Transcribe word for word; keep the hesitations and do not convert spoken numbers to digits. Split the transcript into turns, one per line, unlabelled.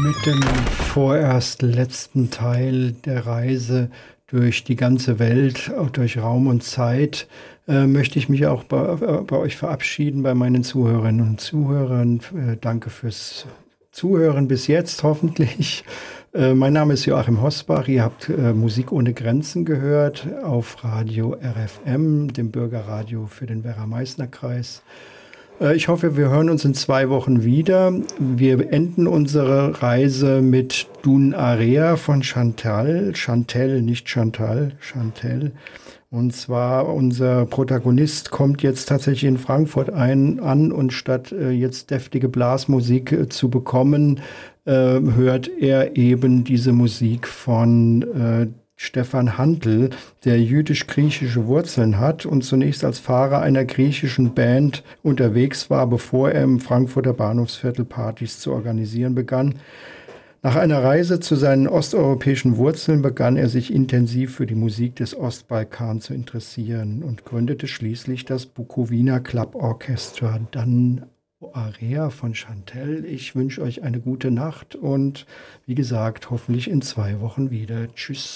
Mit dem vorerst letzten Teil der Reise durch die ganze Welt, auch durch Raum und Zeit, äh, möchte ich mich auch bei, äh, bei euch verabschieden, bei meinen Zuhörerinnen und Zuhörern. Äh, danke fürs Zuhören bis jetzt, hoffentlich. Äh, mein Name ist Joachim Hosbach. Ihr habt äh, Musik ohne Grenzen gehört auf Radio R F M, dem Bürgerradio für den Werra-Meißner-Kreis. Ich hoffe, wir hören uns in zwei Wochen wieder. Wir enden unsere Reise mit Dun Area von Chantal. Chantel, nicht Chantal, Chantel. Und zwar unser Protagonist kommt jetzt tatsächlich in Frankfurt ein, an und statt äh, jetzt deftige Blasmusik äh, zu bekommen, äh, hört er eben diese Musik von äh, Stefan Hantl, der jüdisch-griechische Wurzeln hat und zunächst als Fahrer einer griechischen Band unterwegs war, bevor er im Frankfurter Bahnhofsviertel Partys zu organisieren begann. Nach einer Reise zu seinen osteuropäischen Wurzeln begann er sich intensiv für die Musik des Ostbalkan zu interessieren und gründete schließlich das Bukowina Club Orchestra, dann Area von Chantel. Ich wünsche euch eine gute Nacht und wie gesagt, hoffentlich in zwei Wochen wieder. Tschüss.